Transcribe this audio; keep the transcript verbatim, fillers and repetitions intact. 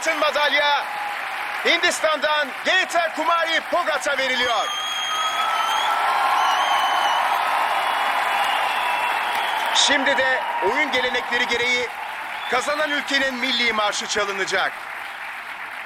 altın madalya Hindistan'dan Geeta Kumari Phogat'a veriliyor. Şimdi de oyun gelenekleri gereği kazanan ülkenin milli marşı çalınacak.